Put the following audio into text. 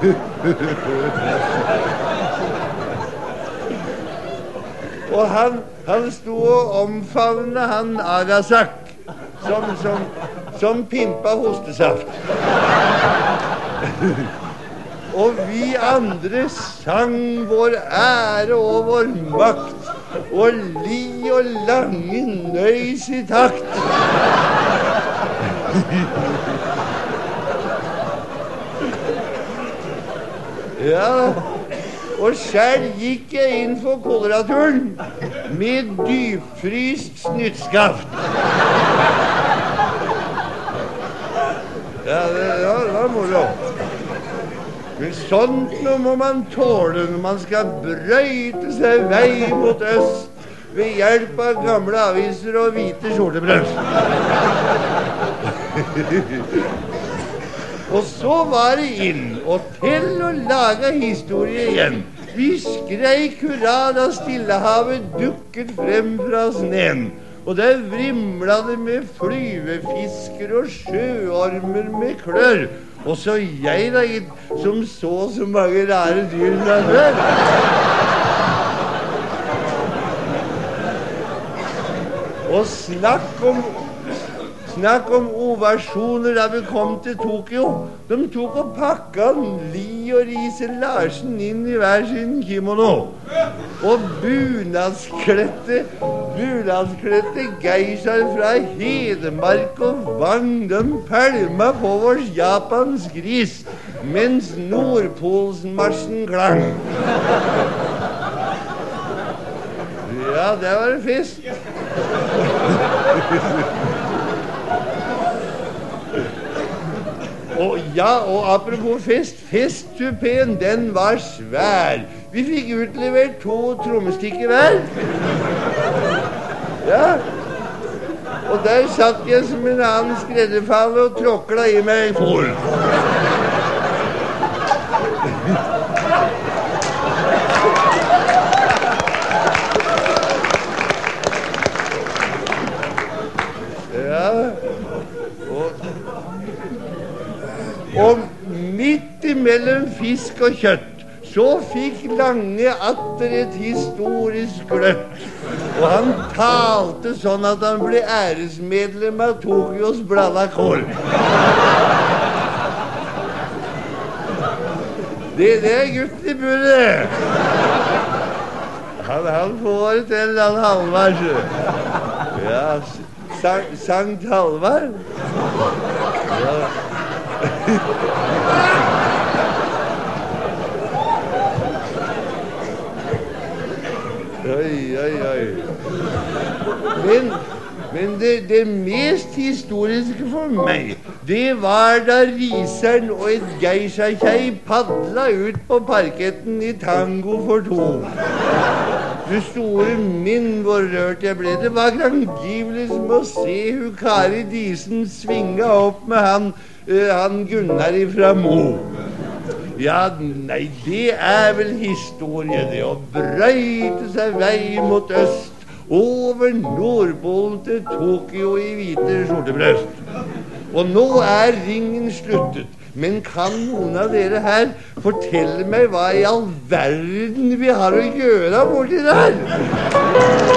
Og han sto og omfavnet han Agasak som pimpa hostesaft. Og vi andre sang vår ære og vår makt, og li og lange nøys i takt. Ja, og selv gikk jeg inn for koloraturen med dypfryst snyttskaft. Ja, det var moro. Men sånt nå må man tåle når man skal brøyte seg vei mot øst ved hjelp av gamle aviser og hvite skjortebrøst. Og så var det inn og til å lage historie igjen. Vi skreik hurra da Stillehavet dukket frem fra sneen. Og der vrimla det med flyvefisker og sjøormer med klør. Og så jeg da, som så mange rare dyr fra før. Og snakk om ovasjoner da vi kom til Tokyo. De tok og pakket Li og Riise Larsen inn i hver sin kimono. Og bunadskledte geishaer fra Hedmark og Vang, de pælma på vårs Japans gris, mens Nordpolsmarsjen klang. Ja, det var en fest. Og apropos festtupeen, den var svær. Vi fikk utlevert 2 trommestikker hver. Ja. Og der satt jeg som en annen skredderfalle og tråkla i meg fôr. Og midt imellom fisk og kjøtt så fikk Lange atter et historisk gløtt. Og han talte sånn at han ble æresmedlem av Tokyos Bladakår. Det er gutt i buret. Han får et eller annet Halvard. Ja, Sankt Halvard. Ja. Oi. Men det mest historiske for meg, det var da Riseren og et geisha-kjei padla ut på parketten i tango for 2. Du store min, hvor rørt jeg ble. Det var grangivelig som å se hun Kari Disen svinga opp med han Gunnar ifra Mo. Ja, nei, det er vel historie, det å brøyte seg vei mot øst, over Nordpolen til Tokyo i hvite skjortebrøst. Og nå er ringen sluttet. Men kan noen av dere her fortelle meg hva i all verden vi har å gjøre borti der?